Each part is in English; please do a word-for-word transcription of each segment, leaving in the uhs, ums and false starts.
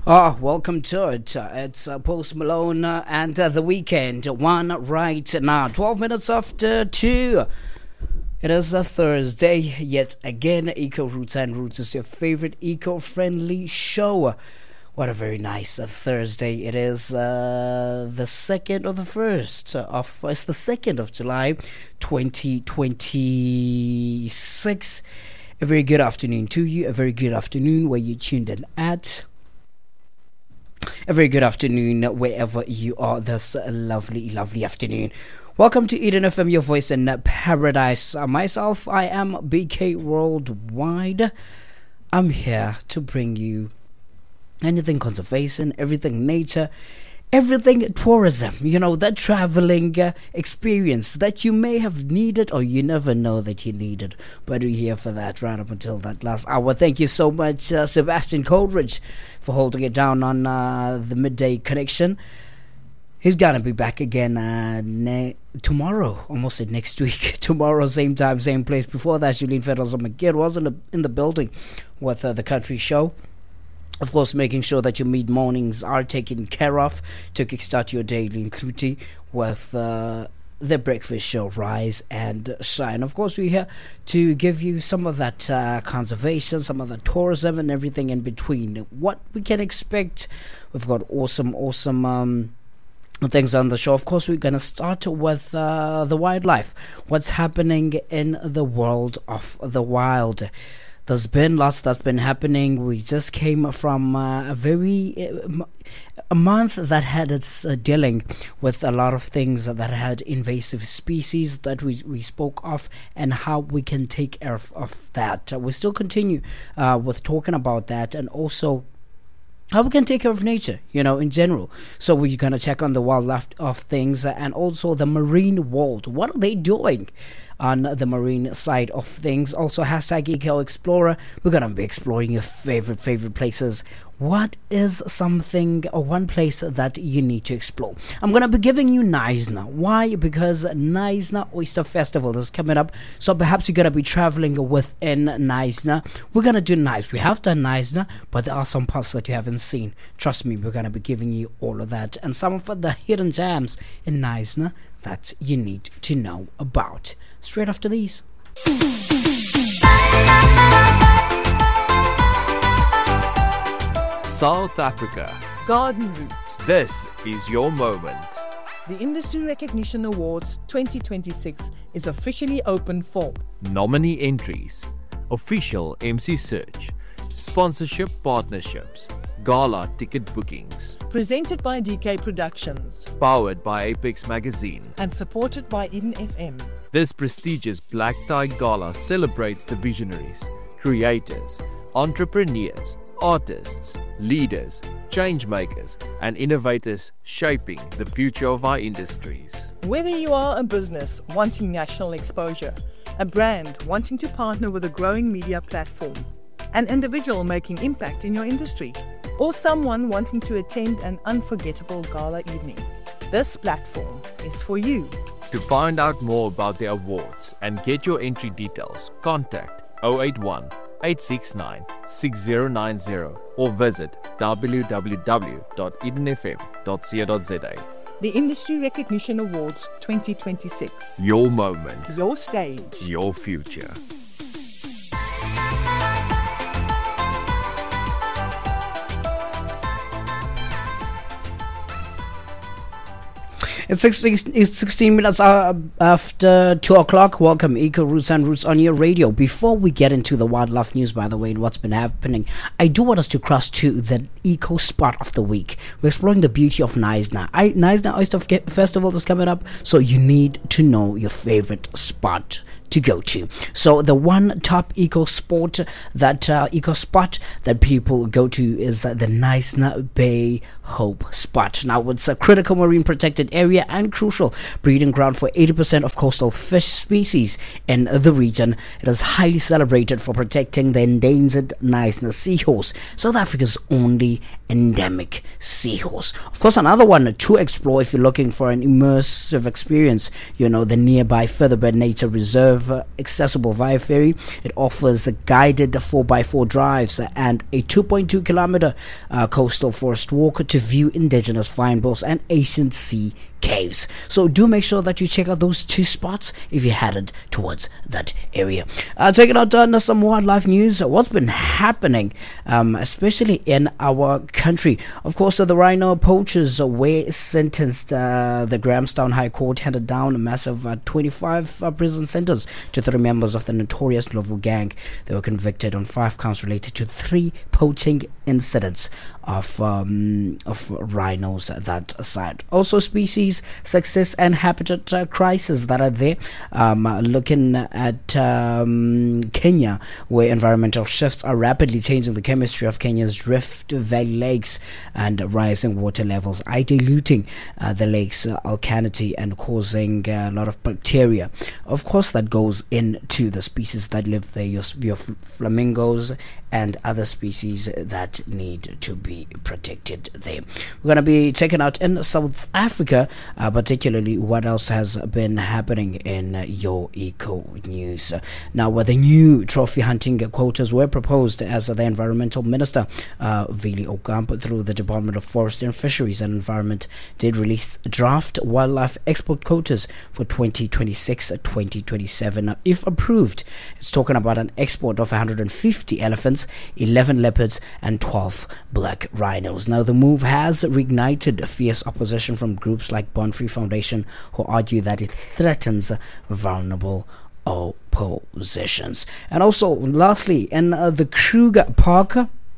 Ah, welcome to it. Uh, it's uh, Post Malone uh, and uh, The Weeknd. One right now. twelve minutes after two. It is a Thursday. Yet again, Eco Roots and Roots is your favorite eco-friendly show. What a very nice uh, Thursday. It is uh, the second or the first of, it's the second of July, twenty twenty-six. A very good afternoon to you. A very good afternoon where you tuned in at. A very good afternoon wherever you are this lovely, lovely afternoon. Welcome to Eden F M, your voice in paradise. Uh, myself, I am B K Worldwide. I'm here to bring you anything conservation, everything nature, everything tourism, you know, that traveling uh, experience that you may have needed or you never know that you needed. But we're here for that right up until that last hour. Thank you so much, uh, Sebastian Coleridge, for holding it down on uh, the midday connection. He's gonna be back again uh, ne- tomorrow, almost said next week. Tomorrow, same time, same place. Before that, Julene Federals McGill was in the, in the building with uh, the country show. Of course, making sure that your mid mornings are taken care of to kickstart your daily including with uh, the breakfast show, Rise and Shine. Of course, we're here to give you some of that uh, conservation, some of the tourism, and everything in between. What we can expect. We've got awesome, awesome um, things on the show. Of course, we're going to start with uh, the wildlife. What's happening in the world of the wild? There's been lots that's been happening. We just came from uh, a very uh, a month that had its uh, dealing with a lot of things that had invasive species that we we spoke of and how we can take care of, of that. Uh, we still continue uh, with talking about that and also how we can take care of nature, you know, in general. So we're going to check on the wildlife of things uh, and also the marine world. What are they doing on the marine side of things? Also, hashtag Eco Explorer. We're going to be exploring your favorite, favorite places. What is something or one place that you need to explore? I'm going to be giving you Knysna. Why? Because Knysna Oyster Festival is coming up. So perhaps you're going to be traveling within Knysna. We're going to do nice. We have done Knysna, but there are some parts that you haven't seen. Trust me, we're going to be giving you all of that. And some of the hidden gems in Knysna that you need to know about. Straight after these. South Africa. Garden Route. This is your moment. The Industry Recognition Awards twenty twenty-six is officially open for Nominee entries, official M C search, sponsorship partnerships, gala ticket bookings. Presented by D K Productions. Powered by Apex Magazine. And supported by Eden F M. This prestigious Black Tie Gala celebrates the visionaries, creators, entrepreneurs, artists, leaders, change makers, and innovators shaping the future of our industries. Whether you are a business wanting national exposure, a brand wanting to partner with a growing media platform, an individual making impact in your industry, or someone wanting to attend an unforgettable gala evening, this platform is for you. To find out more about the awards and get your entry details, contact zero eight one, eight six nine, six zero nine zero or visit w w w dot eden f m dot co dot z a. The Industry Recognition Awards twenty twenty-six. Your moment. Your stage. Your future. It's sixteen, it's sixteen minutes after two o'clock. Welcome, Eco Roots and Roots on your radio. Before we get into the wildlife news, by the way, and what's been happening, I do want us to cross to the Eco Spot of the Week. We're exploring the beauty of Knysna. I, Knysna Oyster Festival is coming up, so you need to know your favorite spot to go to. So the one top eco sport that uh, eco spot that people go to is uh, the Knysna Bay Hope Spot. Now it's a critical marine protected area and crucial breeding ground for eighty percent of coastal fish species in the region. It is highly celebrated for protecting the endangered Knysna seahorse, South Africa's only endemic seahorse. Of course, another one to explore if you're looking for an immersive experience, you know, the nearby Featherbed Nature Reserve drive uh, accessible via ferry. It offers a guided four by four drives and a two point two kilometer uh, coastal forest walk to view indigenous fine bows and ancient sea caves. So do make sure that you check out those two spots if you're headed towards that area. Uh, checking out uh, some wildlife news. What's been happening, um, especially in our country? Of course, uh, the rhino poachers were sentenced. Uh, the Grahamstown High Court handed down a massive uh, twenty-five uh, prison sentence to three members of the notorious Ndlovu gang. They were convicted on five counts related to three poaching incidents of um, of rhinos that side. Also, species success and habitat uh, crisis that are there. Um, uh, looking at um, Kenya, where environmental shifts are rapidly changing the chemistry of Kenya's Rift Valley lakes, and rising water levels are diluting uh, the lake's uh, alkalinity and causing uh, a lot of bacteria. Of course, that goes into the species that live there, your, your flamingos and other species that need to be protected there. We're going to be checking out in South Africa, uh, particularly what else has been happening in uh, your eco news. Uh, now, where the new trophy hunting quotas were proposed as uh, the environmental minister, uh, Vili Okampo, through the Department of Forestry and Fisheries and Environment, did release draft wildlife export quotas for twenty twenty-six twenty twenty-seven. Now, if approved, it's talking about an export of one hundred fifty elephants, eleven leopards, and twelve black rhinos. Now, the move has reignited fierce opposition from groups like Bond Free Foundation, who argue that it threatens vulnerable oppositions. And also, lastly, in uh, the Kruger Park,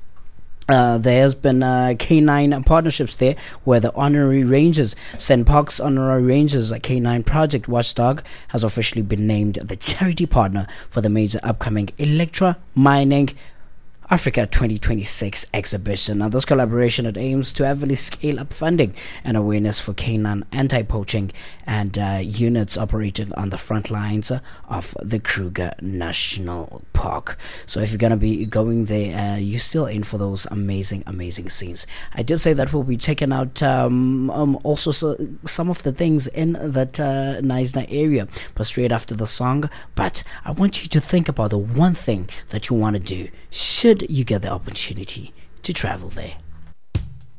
Uh, there has been uh, canine partnerships there, where the Honorary Rangers, Saint Park's Honorary Rangers uh, Canine Project Watchdog, has officially been named the charity partner for the major upcoming Electra Mining Africa twenty twenty-six exhibition. Now, this collaboration, it aims to heavily scale up funding and awareness for canine anti-poaching and uh, units operating on the front lines uh, of the Kruger National Park. So if you're going to be going there, uh, you're still in for those amazing, amazing scenes. I did say that we'll be checking out um, um, also so, some of the things in that uh, Knysna area, but straight after the song. But I want you to think about the one thing that you want to do should you get the opportunity to travel there.